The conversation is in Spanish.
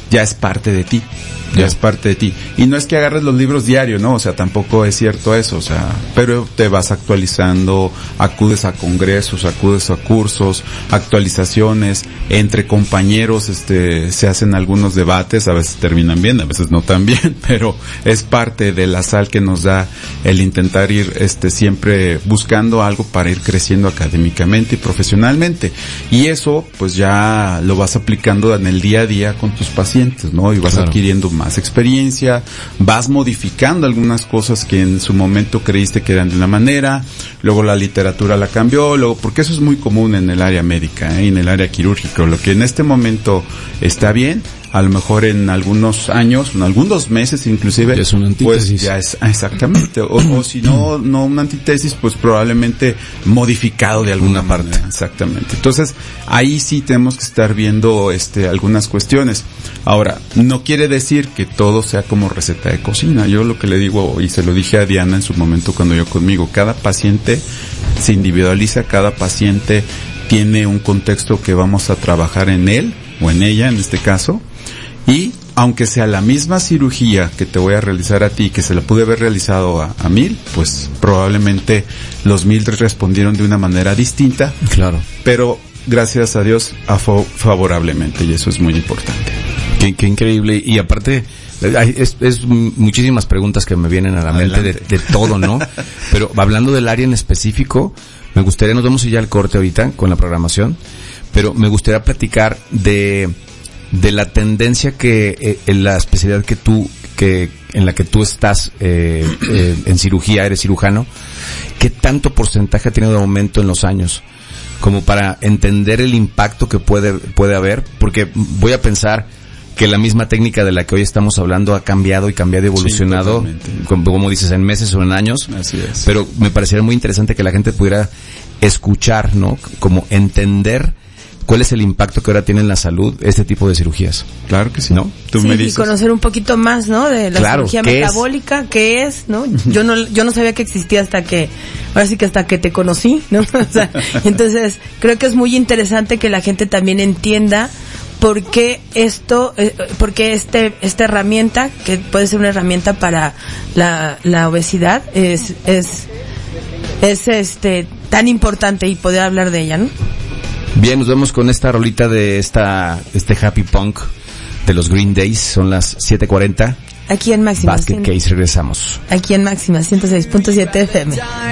ya es parte de ti. Ya es parte de ti. Y no es que agarres los libros diario, ¿no? O sea, tampoco es cierto eso, o sea, pero te vas actualizando, acudes a congresos, acudes a cursos, actualizaciones, entre compañeros, se hacen algunos debates, a veces terminan bien, a veces no tan bien, pero es parte de la sal que nos da el intentar ir, siempre buscando algo para ir creciendo académicamente y profesionalmente. Y eso, pues ya lo vas aplicando en el día a día con tus pacientes, ¿no? Y vas adquiriendo más experiencia, vas modificando algunas cosas que en su momento creíste que eran de una manera, luego la literatura la cambió, luego, porque eso es muy común en el área médica, en el área quirúrgica, lo que en este momento está bien, a lo mejor en algunos años, en algunos meses inclusive, es una antítesis. Pues ya es, exactamente, o si no una antítesis, pues probablemente modificado de alguna parte. Exactamente. Entonces, ahí sí tenemos que estar viendo, algunas cuestiones. Ahora, no quiere decir que todo sea como receta de cocina. Yo lo que le digo, y se lo dije a Diana en su momento cuando yo conmigo, cada paciente se individualiza, cada paciente tiene un contexto que vamos a trabajar en él, o en ella en este caso, y aunque sea la misma cirugía que te voy a realizar a ti, que se la pude haber realizado a 1000, pues probablemente los 1000 respondieron de una manera distinta. Claro. Pero gracias a Dios favorablemente, y eso es muy importante. Qué increíble. Y aparte, es muchísimas preguntas que me vienen a la mente de todo, ¿no? Pero hablando del área en específico, me gustaría, nos vamos a ir ya al corte ahorita con la programación, pero me gustaría platicar de la tendencia que en la especialidad en la que tú estás en cirugía, eres cirujano, ¿qué tanto porcentaje ha tenido de aumento en los años? Como para entender el impacto que puede haber, porque voy a pensar que la misma técnica de la que hoy estamos hablando ha cambiado y evolucionado, como dices, en meses o en años. Así es. Pero me parecería muy interesante que la gente pudiera escuchar, ¿no? Como entender cuál es el impacto que ahora tiene en la salud este tipo de cirugías. Claro que sí, ¿no? Tú me dices. Y conocer un poquito más, ¿no? De la cirugía metabólica, ¿qué es? ¿No? Yo no sabía que existía hasta que te conocí, ¿no? O sea, entonces creo que es muy interesante que la gente también entienda por qué esta herramienta, que puede ser una herramienta para la obesidad, es tan importante, y poder hablar de ella, ¿no? Bien, nos vemos con esta rolita de este happy punk de los Green Days. Son las 7:40. Aquí en Máxima. Basket Case, regresamos. Aquí en Máxima, 106.7 FM.